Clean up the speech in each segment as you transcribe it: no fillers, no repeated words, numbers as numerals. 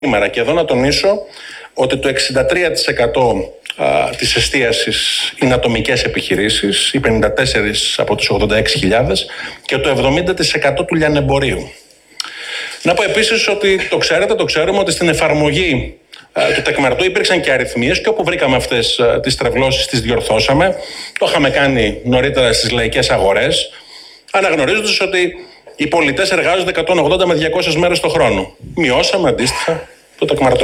σήμερα. Και εδώ να τονίσω ότι το 63% της εστίασης είναι ατομικές επιχειρήσεις, οι 54 από τις 86.000 και το 70% του λιανεμπορίου. Να πω επίσης ότι το ξέρουμε ότι στην εφαρμογή του τεκμαρτού υπήρξαν και αριθμίες και όπου βρήκαμε αυτές τις τρευλώσεις τις διορθώσαμε. Το είχαμε κάνει νωρίτερα στις λαϊκές αγορές, αναγνωρίζοντας ότι οι πολιτές εργάζονται 180 με 200 μέρες το χρόνο. Μειώσαμε αντίστοιχα το τεκμαρτό.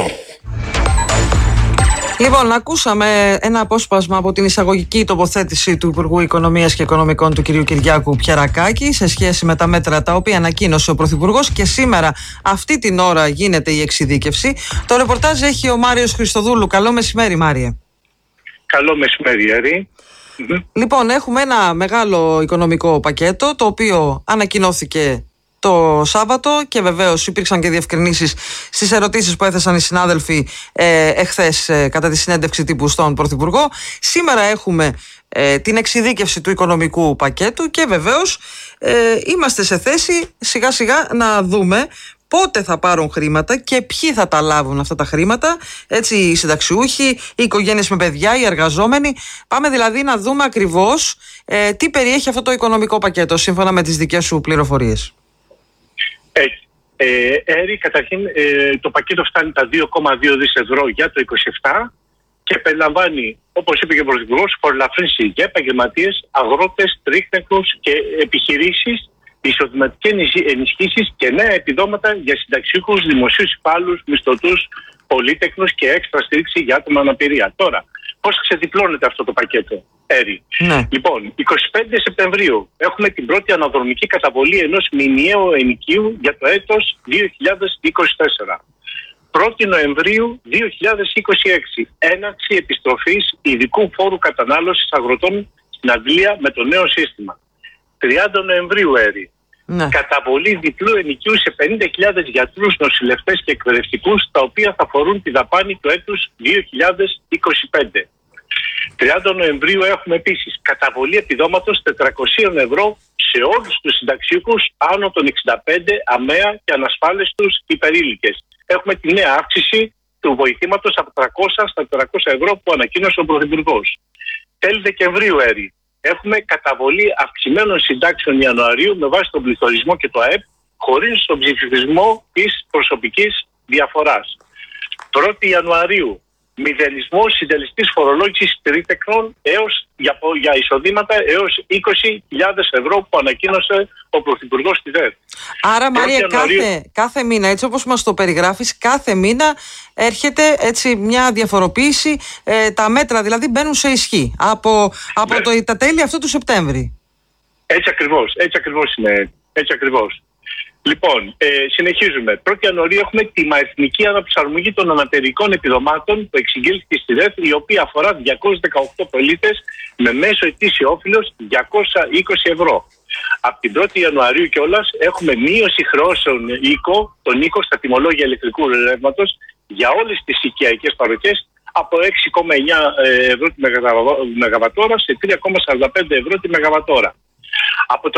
Λοιπόν, ακούσαμε ένα απόσπασμα από την εισαγωγική τοποθέτηση του Υπουργού Οικονομίας και Οικονομικών του κ. Κυριάκου Πιερακάκη σε σχέση με τα μέτρα τα οποία ανακοίνωσε ο Πρωθυπουργός, και σήμερα αυτή την ώρα γίνεται η εξειδίκευση. Το ρεπορτάζ έχει ο Μάριος Χριστοδούλου. Καλό μεσημέρι, Μάριε. Καλό μεσημέρι, Έρη. Λοιπόν, έχουμε ένα μεγάλο οικονομικό πακέτο το οποίο ανακοινώθηκε το Σάββατο και βεβαίως υπήρξαν και διευκρινήσεις στις ερωτήσεις που έθεσαν οι συνάδελφοι εχθές κατά τη συνέντευξη τύπου στον Πρωθυπουργό. Σήμερα έχουμε την εξειδίκευση του οικονομικού πακέτου και βεβαίως είμαστε σε θέση σιγά σιγά να δούμε πότε θα πάρουν χρήματα και ποιοι θα τα λάβουν αυτά τα χρήματα, έτσι, οι συνταξιούχοι, οι οικογένειες με παιδιά, οι εργαζόμενοι. Πάμε δηλαδή να δούμε ακριβώς τι περιέχει αυτό το οικονομικό πακέτο σύμφωνα με τις δικές σου πληροφορίες. Έρη, καταρχήν το πακέτο φτάνει τα 2,2 δις ευρώ για το 2027 και περιλαμβάνει, όπως είπε και ο Πρωθυπουργός, φορολαφρύνση για επαγγελματίες, αγρότες, τρίχνεκους και επιχειρήσεις, εισοδηματικές ενισχύσεις και νέα επιδόματα για συνταξιούχους, δημοσίους υπάλληλους, μισθωτούς, πολύτεκνους και έξτρα στήριξη για άτομα αναπηρία. Τώρα, πώς ξεδιπλώνεται αυτό το πακέτο, Έρη? Ναι. Λοιπόν, 25 Σεπτεμβρίου έχουμε την πρώτη αναδρομική καταβολή ενός μηνιαίου ενοικίου για το έτος 2024. 1η Νοεμβρίου 2026, έναρξη επιστροφής ειδικού φόρου κατανάλωσης αγροτών στην Αγγλία με το νέο σύστημα. 30 Νοεμβρίου, Έρη. Ναι. Καταβολή διπλού ενοικίου σε 50.000 γιατρούς, νοσηλευτές και εκπαιδευτικούς, τα οποία θα φορούν τη δαπάνη του έτους 2025. 30 Νοεμβρίου έχουμε επίσης καταβολή επιδόματος 400 ευρώ σε όλους τους συνταξιούχους άνω των 65, αμαία και ανασφάλιστους υπερήλικες. Έχουμε τη νέα αύξηση του βοηθήματος από 300 στα 400 ευρώ που ανακοίνωσε ο Πρωθυπουργός. Τέλη Δεκεμβρίου, Έρη, έχουμε καταβολή αυξημένων συντάξεων Ιανουαρίου με βάση τον πληθωρισμό και το ΑΕΠ, χωρίς τον ψηφισμό της προσωπικής διαφοράς. 1η Ιανουαρίου, μηδενισμός συντελεστής φορολόγησης τρίτεκνων για εισοδήματα έως 20.000 ευρώ που ανακοίνωσε ο Πρωθυπουργός στη ΔΕΔ. Άρα, Μάρια, κάθε μήνα, έτσι όπως μας το περιγράφεις, κάθε μήνα έρχεται έτσι μια διαφοροποίηση. Τα μέτρα δηλαδή μπαίνουν σε ισχύ από τα τέλη αυτού του Σεπτέμβρη. Έτσι ακριβώς είναι. Έτσι ακριβώς. Λοιπόν, συνεχίζουμε. 1η Ιανουαρίου έχουμε τη μαριθμική αναπροσαρμογή των αναπηρικών επιδομάτων που εξηγήθηκε στη ΔΕΘ, η οποία αφορά 218 πολίτες με μέσο ετήσιο όφελος 220 ευρώ. Από την 1η Ιανουαρίου κιόλας έχουμε μείωση χρεώσεων των οίκων στα τιμολόγια ηλεκτρικού ρεύματος για όλες τις οικιακές παροχές από 6,9 ευρώ τη μεγαβατόρα σε 3,45 ευρώ τη μεγαβατόρα. Από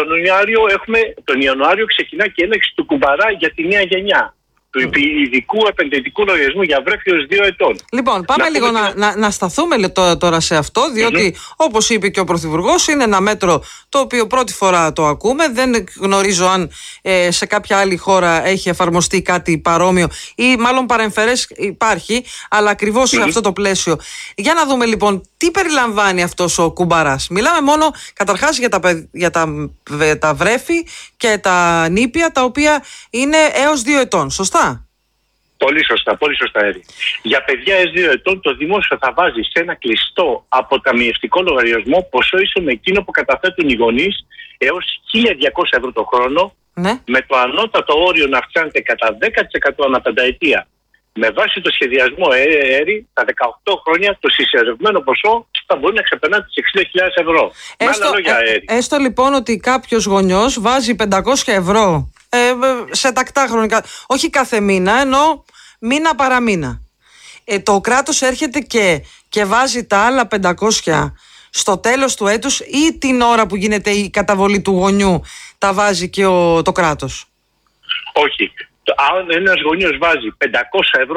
τον Ιανουάριο ξεκινά και η έναρξη του κουμπαρά για τη νέα γενιά του ειδικού επενδυτικού λογαριασμού για βρέφη έως 2 ετών. Λοιπόν, πάμε λίγο να σταθούμε τώρα σε αυτό, διότι όπως είπε και ο Πρωθυπουργός, είναι ένα μέτρο το οποίο πρώτη φορά το ακούμε. Δεν γνωρίζω αν σε κάποια άλλη χώρα έχει εφαρμοστεί κάτι παρόμοιο ή μάλλον παρεμφερές υπάρχει, αλλά ακριβώς σε αυτό το πλαίσιο. Για να δούμε λοιπόν τι περιλαμβάνει αυτός ο κουμπαράς. Μιλάμε μόνο καταρχάς για τα βρέφη και τα νήπια, τα οποία είναι έως 2 ετών, σωστά? Πολύ σωστά, Έρη. Για παιδιά έως 2 ετών το δημόσιο θα βάζει σε ένα κλειστό αποταμιευτικό λογαριασμό ποσό ίσο με εκείνο που καταθέτουν οι γονείς έως 1.200 ευρώ το χρόνο, ναι, με το ανώτατο όριο να αυξάνεται κατά 10% ανά πενταετία. Με βάση το σχεδιασμό, Έρη, τα 18 χρόνια το συσσωρευμένο ποσό θα μπορεί να ξεπερνά τις 60.000 ευρώ. Έστω λοιπόν ότι κάποιος γονιός βάζει 500 ευρώ σε τακτά χρονικά, όχι κάθε μήνα, ενώ μήνα παραμήνα. Το κράτος έρχεται και βάζει τα άλλα 500 στο τέλος του έτους, ή την ώρα που γίνεται η καταβολή του γονιού τα βάζει και το κράτος? Όχι. Αν ένας γονιός βάζει 500 ευρώ